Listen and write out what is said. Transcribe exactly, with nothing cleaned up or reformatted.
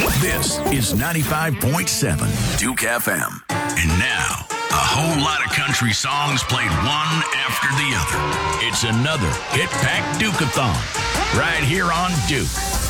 This is ninety-five point seven Duke F M. And now, a whole lot of country songs played one after the other. It's another Hit Pack Duke-a-thon right here on Duke.